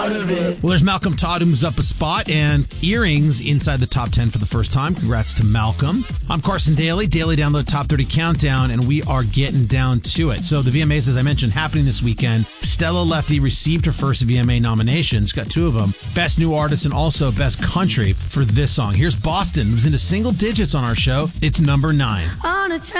Well, there's Malcolm Todd, who moves up a spot, and Earrings inside the top 10 for the first time. Congrats to Malcolm. I'm Carson Daly, Daily Download Top 30 Countdown, and we are getting down to it. So the VMAs, as I mentioned, happening this weekend. Stella Lefty received her first VMA nominations, got 2 of them. Best New Artist and also Best Country for this song. Here's Boston, who's into single digits on our show. It's number 9. On a